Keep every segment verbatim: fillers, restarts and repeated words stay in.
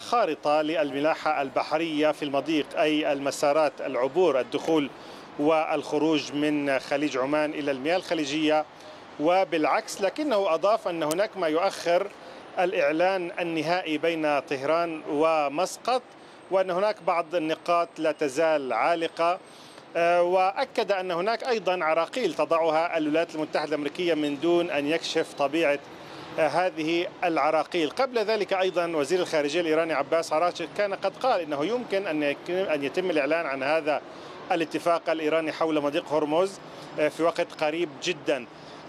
خارطة للملاحة البحرية في المضيق، أي المسارات العبور الدخول والخروج من خليج عمان إلى المياه الخليجية وبالعكس، لكنه أضاف أن هناك ما يؤخر الإعلان النهائي بين طهران ومسقط، وأن هناك بعض النقاط لا تزال عالقة، وأكد أن هناك أيضا عراقيل تضعها الولايات المتحدة الأمريكية من دون أن يكشف طبيعة هذه العراقيل. قبل ذلك أيضا وزير الخارجية الإيراني عباس عراقچي كان قد قال إنه يمكن أن يتم الإعلان عن هذا الاتفاق الإيراني حول مضيق هرمز في وقت قريب جدا.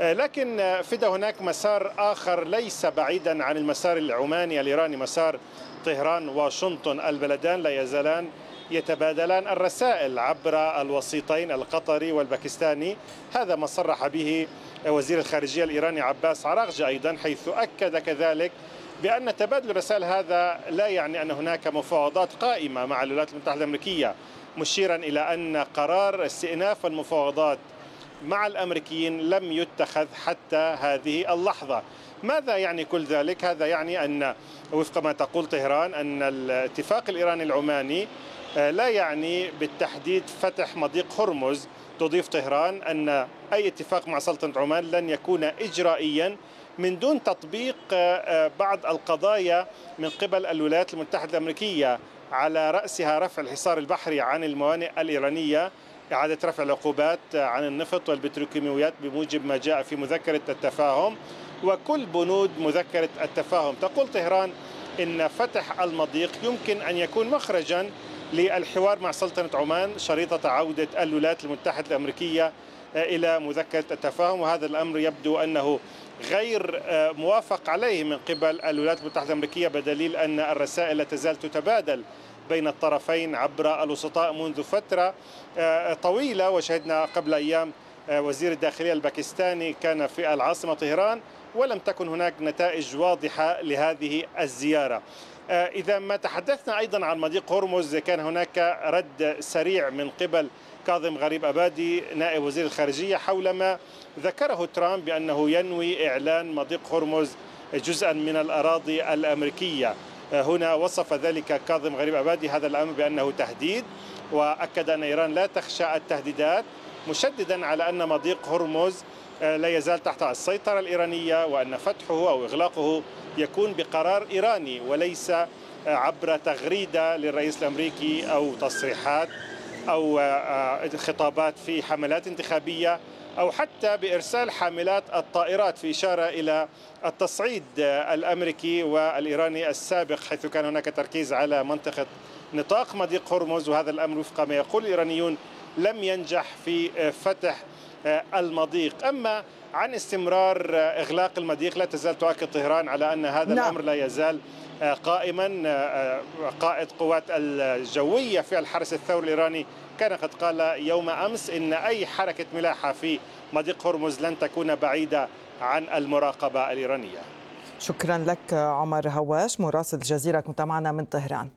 لكن فدا هناك مسار آخر ليس بعيدا عن المسار العماني الإيراني، مسار طهران واشنطن. البلدان لا يزالان يتبادلان الرسائل عبر الوسيطين القطري والباكستاني. هذا ما صرح به وزير الخارجية الإيراني عباس عراقچي أيضا، حيث أكد كذلك بأن تبادل الرسائل هذا لا يعني أن هناك مفاوضات قائمة مع الولايات المتحدة الأمريكية، مشيرا إلى أن قرار استئناف المفاوضات مع الأمريكيين لم يتخذ حتى هذه اللحظة. ماذا يعني كل ذلك؟ هذا يعني أن وفق ما تقول طهران أن الاتفاق الإيراني العماني لا يعني بالتحديد فتح مضيق هرمز. تضيف طهران أن أي اتفاق مع سلطنة عمان لن يكون إجرائيا من دون تطبيق بعض القضايا من قبل الولايات المتحدة الأمريكية، على رأسها رفع الحصار البحري عن الموانئ الإيرانية، إعادة رفع العقوبات عن النفط والبتروكيماويات بموجب ما جاء في مذكرة التفاهم وكل بنود مذكرة التفاهم. تقول طهران إن فتح المضيق يمكن أن يكون مخرجا للحوار مع سلطنة عمان شريطة عودة الولايات المتحدة الأمريكية إلى مذكرة التفاهم، وهذا الأمر يبدو أنه غير موافق عليه من قبل الولايات المتحدة الأمريكية، بدليل أن الرسائل لا تزال تتبادل بين الطرفين عبر الوسطاء منذ فترة طويلة. وشهدنا قبل أيام وزير الداخلية الباكستاني كان في العاصمة طهران ولم تكن هناك نتائج واضحة لهذه الزيارة. إذا ما تحدثنا أيضا عن مضيق هرمز، كان هناك رد سريع من قبل كاظم غريب أبادي نائب وزير الخارجية حول ما ذكره ترامب بأنه ينوي إعلان مضيق هرمز جزءا من الأراضي الأمريكية. هنا وصف ذلك كاظم غريب أبادي هذا الأمر بأنه تهديد، وأكد أن إيران لا تخشى التهديدات، مشددا على أن مضيق هرمز لا يزال تحت السيطرة الإيرانية، وأن فتحه أو إغلاقه يكون بقرار إيراني وليس عبر تغريدة للرئيس الأمريكي أو تصريحات أو خطابات في حملات انتخابية أو حتى بإرسال حاملات الطائرات، في إشارة إلى التصعيد الأمريكي والإيراني السابق، حيث كان هناك تركيز على منطقة نطاق مضيق هرمز، وهذا الأمر وفق ما يقول الإيرانيون لم ينجح في فتح المضيق. أما عن استمرار إغلاق المضيق، لا تزال تؤكد طهران على أن هذا نعم. الأمر لا يزال قائما. قائد قوات الجوية في الحرس الثوري الإيراني كان قد قال يوم أمس إن أي حركة ملاحة في مضيق هرمز لن تكون بعيدة عن المراقبة الإيرانية. شكرا لك عمر هواش مراسل الجزيرة، كنت معنا من طهران.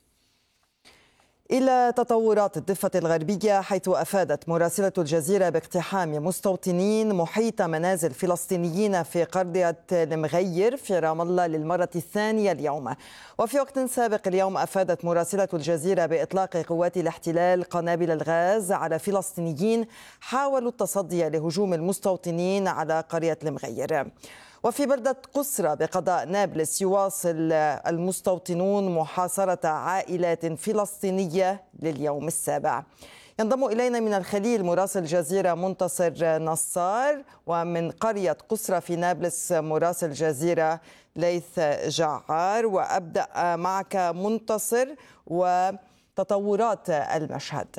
إلى تطورات الضفة الغربية، حيث أفادت مراسلة الجزيرة باقتحام مستوطنين محيط منازل فلسطينيين في قرية المغير في رام الله للمرة الثانية اليوم. وفي وقت سابق اليوم أفادت مراسلة الجزيرة بإطلاق قوات الاحتلال قنابل الغاز على فلسطينيين حاولوا التصدي لهجوم المستوطنين على قرية المغير. وفي بلدة قسرة بقضاء نابلس يواصل المستوطنون محاصرة عائلات فلسطينية لليوم السابع. ينضم إلينا من الخليل مراسل الجزيرة منتصر نصار، ومن قرية قسرة في نابلس مراسل الجزيرة ليث جعار. وأبدأ معك منتصر وتطورات المشهد.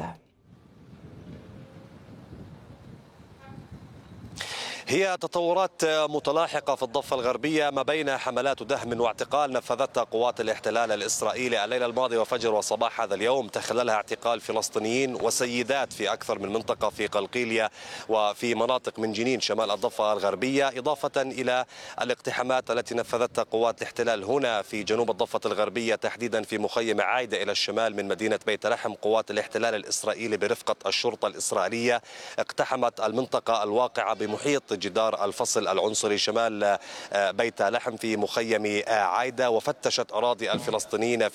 هي تطورات متلاحقة في الضفة الغربية ما بين حملات دهم واعتقال نفذتها قوات الاحتلال الإسرائيلي الليلة الماضية وفجر وصباح هذا اليوم، تخللها اعتقال فلسطينيين وسيدات في أكثر من منطقة في قلقيلية وفي مناطق من جنين شمال الضفة الغربية، إضافة إلى الاقتحامات التي نفذتها قوات الاحتلال هنا في جنوب الضفة الغربية، تحديدا في مخيم عايدة إلى الشمال من مدينة بيت لحم. قوات الاحتلال الإسرائيلي برفقة الشرطة الإسرائيلية اقتحمت المنطقة الواقعة بمحيط جدار الفصل العنصري شمال بيت لحم في مخيم عايدة، وفتشت أراضي الفلسطينيين